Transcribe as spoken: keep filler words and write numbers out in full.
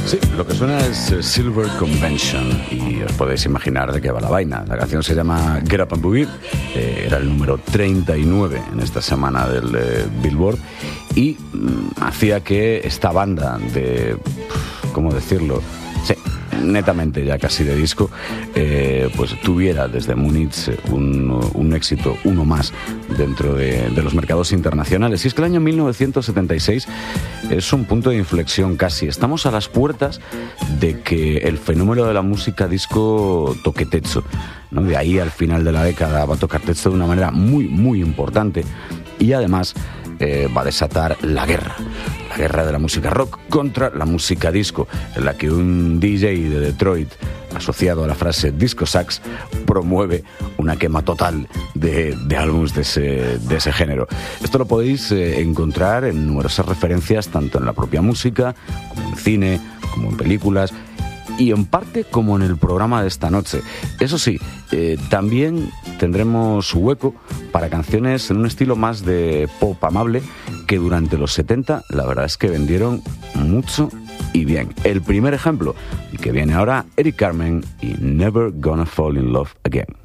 Sí, lo que suena es uh, Silver Convention y os podéis imaginar de qué va la vaina. La canción se llama Get Up and Boogie, eh, era el número treinta y nueve en esta semana del eh, Billboard y mm, hacía que esta banda de, ¿cómo decirlo? Sí, netamente ya casi de disco, eh, pues tuviera desde Múnich un, un éxito, uno más dentro de, de los mercados internacionales. Y es que el año mil novecientos setenta y seis es un punto de inflexión casi. Estamos a las puertas de que el fenómeno de la música disco toque techo, ¿no? De ahí al final de la década va a tocar techo de una manera muy, muy importante y además eh, va a desatar la guerra. La guerra de la música rock contra la música disco, en la que un D J de Detroit, asociado a la frase disco sax, promueve una quema total de, de álbumes de ese, de ese género. Esto lo podéis eh, encontrar en numerosas referencias, tanto en la propia música, como en cine, como en películas, y en parte como en el programa de esta noche. Eso sí, eh, también tendremos hueco para canciones en un estilo más de pop amable que durante los setenta la verdad es que vendieron mucho y bien. El primer ejemplo, que viene ahora, Eric Carmen y Never Gonna Fall in Love Again.